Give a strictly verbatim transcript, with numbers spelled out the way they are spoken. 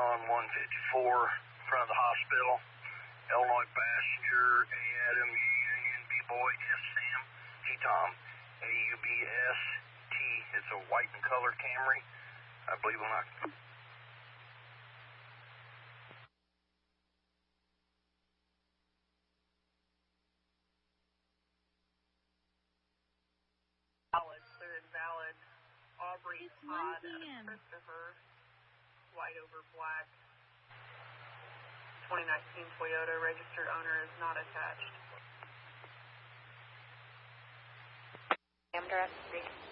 on one fifty-four in front of the hospital. Illinois passenger, A Adam, U Union, B boy, S Sam, T Tom, A U B S T. It's a white and colored Camry. I believe when I... Valid, clear and valid. Aubrey Todd, Christopher, white over black. twenty nineteen Toyota, registered owner is not attached. Amdra.